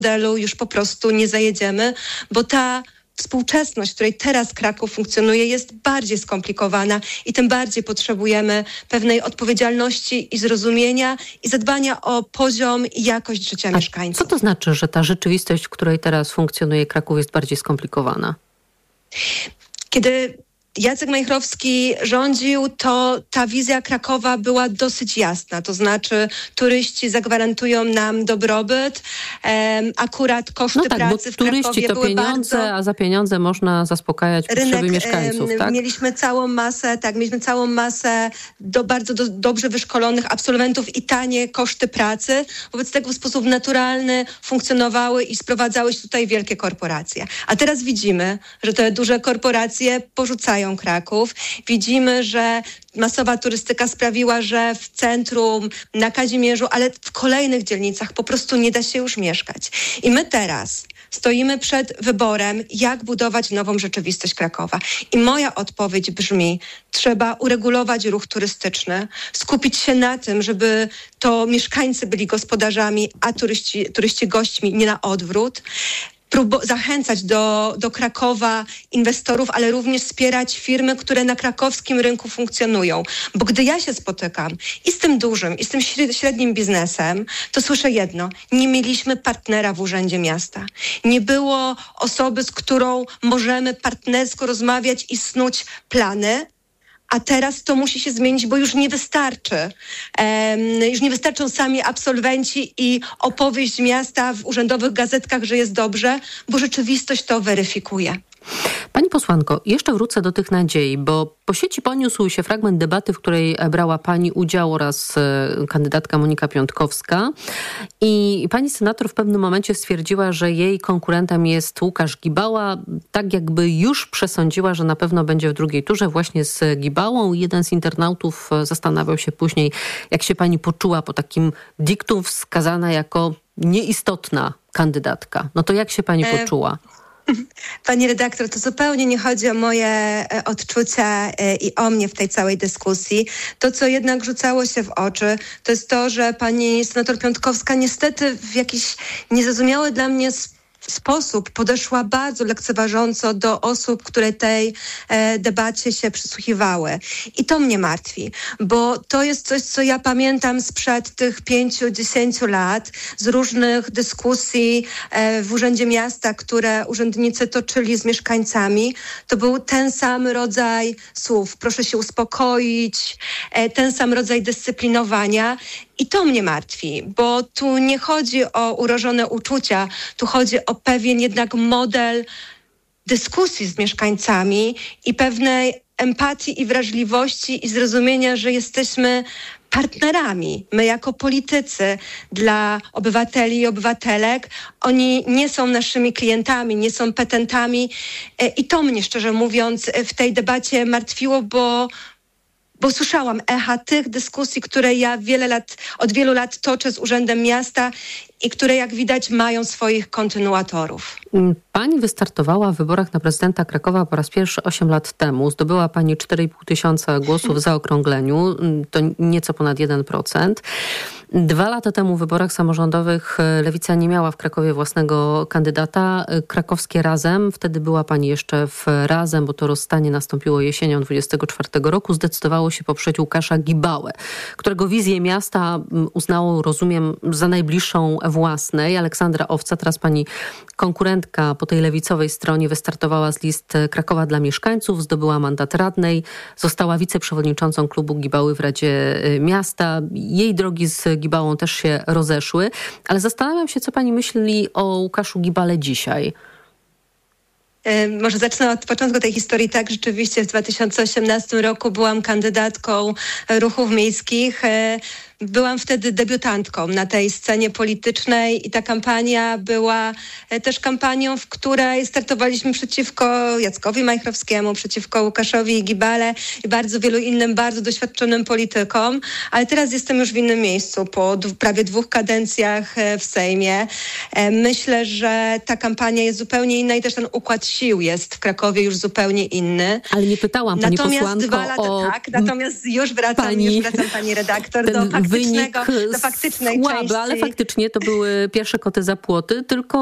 modelu już po prostu nie zajedziemy, bo ta współczesność, w której teraz Kraków funkcjonuje, jest bardziej skomplikowana i tym bardziej potrzebujemy pewnej odpowiedzialności i zrozumienia i zadbania o poziom i jakość życia mieszkańców. Co to znaczy, że ta rzeczywistość, w której teraz funkcjonuje Kraków, jest bardziej skomplikowana? Kiedy Jacek Majchrowski rządził, to ta wizja Krakowa była dosyć jasna. To znaczy turyści zagwarantują nam dobrobyt, akurat koszty pracy w Krakowie turyści to były pieniądze, bardzo... a za pieniądze można zaspokajać potrzeby mieszkańców, tak? Mieliśmy całą masę bardzo dobrze wyszkolonych absolwentów i tanie koszty pracy. Wobec tego w sposób naturalny funkcjonowały i sprowadzały się tutaj wielkie korporacje. A teraz widzimy, że te duże korporacje porzucają Kraków. Widzimy, że masowa turystyka sprawiła, że w centrum, na Kazimierzu, ale w kolejnych dzielnicach po prostu nie da się już mieszkać. I my teraz stoimy przed wyborem, jak budować nową rzeczywistość Krakowa. I moja odpowiedź brzmi, trzeba uregulować ruch turystyczny, skupić się na tym, żeby to mieszkańcy byli gospodarzami, a turyści gośćmi, nie na odwrót. Zachęcać do Krakowa inwestorów, ale również wspierać firmy, które na krakowskim rynku funkcjonują. Bo gdy ja się spotykam i z tym dużym, i z tym średnim biznesem, to słyszę jedno. Nie mieliśmy partnera w Urzędzie Miasta. Nie było osoby, z którą możemy partnersko rozmawiać i snuć plany. A teraz to musi się zmienić, bo już nie wystarczy. Już nie wystarczą sami absolwenci i opowieść miasta w urzędowych gazetkach, że jest dobrze, bo rzeczywistość to weryfikuje. Pani posłanko, jeszcze wrócę do tych nadziei, bo po sieci poniósł się fragment debaty, w której brała pani udział oraz kandydatka Monika Piątkowska i pani senator w pewnym momencie stwierdziła, że jej konkurentem jest Łukasz Gibała, tak jakby już przesądziła, że na pewno będzie w drugiej turze właśnie z Gibałą. Jeden z internautów zastanawiał się później, jak się pani poczuła po takim diktum, wskazana jako nieistotna kandydatka. No to jak się pani poczuła? Pani redaktor, to zupełnie nie chodzi o moje odczucia i o mnie w tej całej dyskusji. To, co jednak rzucało się w oczy, to jest to, że pani senator Piątkowska niestety w jakiś niezrozumiały dla mnie sposób podeszła bardzo lekceważąco do osób, które tej debacie się przysłuchiwały. I to mnie martwi, bo to jest coś, co ja pamiętam sprzed tych 5-10 lat z różnych dyskusji w Urzędzie Miasta, które urzędnicy toczyli z mieszkańcami. To był ten sam rodzaj słów. Proszę się uspokoić, ten sam rodzaj dyscyplinowania. I to mnie martwi, bo tu nie chodzi o urożone uczucia, tu chodzi o pewien jednak model dyskusji z mieszkańcami i pewnej empatii i wrażliwości i zrozumienia, że jesteśmy partnerami. My jako politycy dla obywateli i obywatelek, oni nie są naszymi klientami, nie są petentami i to mnie szczerze mówiąc w tej debacie martwiło, bo słyszałam echa tych dyskusji, które ja od wielu lat toczę z Urzędem Miasta i które, jak widać, mają swoich kontynuatorów. Pani wystartowała w wyborach na prezydenta Krakowa po raz pierwszy 8 lat temu. Zdobyła pani 4,5 tysiąca głosów w zaokrągleniu. To nieco ponad 1%. 2 lata temu w wyborach samorządowych Lewica nie miała w Krakowie własnego kandydata. Krakowskie Razem, wtedy była pani jeszcze w Razem, bo to rozstanie nastąpiło jesienią 24 roku, zdecydowało się poprzeć Łukasza Gibałę, którego wizję miasta uznało, rozumiem, za najbliższą własnej. Aleksandra Owca, teraz pani konkurentka po tej lewicowej stronie, wystartowała z list Krakowa dla mieszkańców, zdobyła mandat radnej, została wiceprzewodniczącą klubu Gibały w Radzie Miasta. Jej drogi z Gibałą też się rozeszły, ale zastanawiam się, co pani myśli o Łukaszu Gibale dzisiaj. Może zacznę od początku tej historii. Tak, rzeczywiście w 2018 roku byłam kandydatką ruchów miejskich. Byłam wtedy debiutantką na tej scenie politycznej i ta kampania była też kampanią, w której startowaliśmy przeciwko Jackowi Majchrowskiemu, przeciwko Łukaszowi Gibale i bardzo wielu innym bardzo doświadczonym politykom. Ale teraz jestem już w innym miejscu, po prawie 2 kadencjach w Sejmie. Myślę, że ta kampania jest zupełnie inna i też ten układ sił jest w Krakowie już zupełnie inny. Ale nie pytałam pani natomiast posłanko 2 lata, natomiast już wracam pani redaktor do do faktycznej słaby, części. ale faktycznie to były pierwsze koty za płoty, tylko